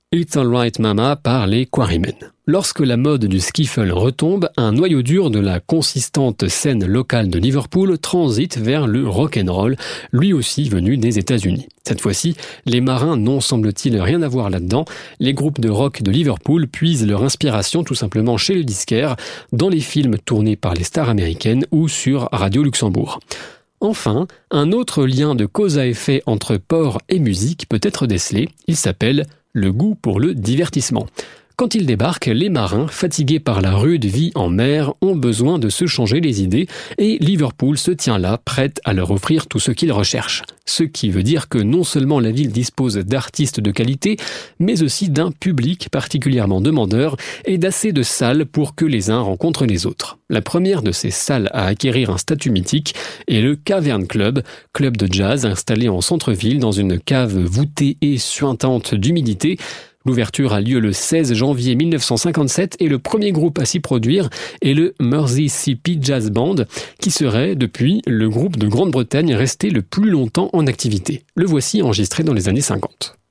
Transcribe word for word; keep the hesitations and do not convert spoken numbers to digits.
It's Alright Mama par les Quarrymen. Lorsque la mode du skiffle retombe, un noyau dur de la consistante scène locale de Liverpool transite vers le rock'n'roll, lui aussi venu des États-Unis. Cette fois-ci, les marins n'ont semble-t-il rien à voir là-dedans. Les groupes de rock de Liverpool puisent leur inspiration tout simplement chez le disquaire, dans les films tournés par les stars américaines ou sur Radio Luxembourg. Enfin, un autre lien de cause à effet entre port et musique peut être décelé. Il s'appelle le goût pour le divertissement. Quand ils débarquent, les marins, fatigués par la rude vie en mer, ont besoin de se changer les idées et Liverpool se tient là, prête à leur offrir tout ce qu'ils recherchent. Ce qui veut dire que non seulement la ville dispose d'artistes de qualité, mais aussi d'un public particulièrement demandeur et d'assez de salles pour que les uns rencontrent les autres. La première de ces salles à acquérir un statut mythique est le Cavern Club, club de jazz installé en centre-ville dans une cave voûtée et suintante d'humidité. L'ouverture a lieu le seize janvier mille neuf cent cinquante-sept et le premier groupe à s'y produire est le Merseysippy Jazz Band, qui serait, depuis, le groupe de Grande-Bretagne resté le plus longtemps en activité. Le voici enregistré dans les années cinquante.